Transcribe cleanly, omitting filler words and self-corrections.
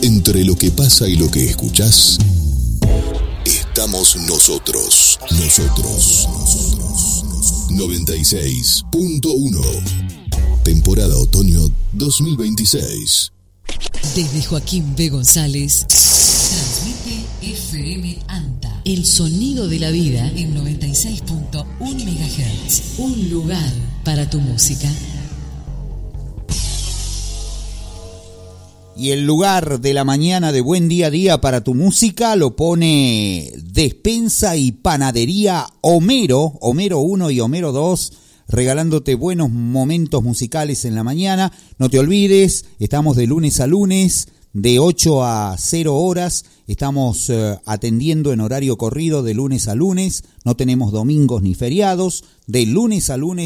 Entre lo que pasa y lo que escuchás, estamos nosotros. 96.1. Temporada otoño 2026. Desde Joaquín B. González, transmite FM ANTA. El sonido de la vida en 96.1 MHz. Un lugar para tu música. Y el lugar de la mañana de Buen Día a Día para tu música lo pone Despensa y Panadería Homero 1 y Homero 2, regalándote buenos momentos musicales en la mañana. No te olvides, estamos de lunes a lunes, de 8 a 0 horas, estamos atendiendo en horario corrido de lunes a lunes, no tenemos domingos ni feriados, de lunes a lunes.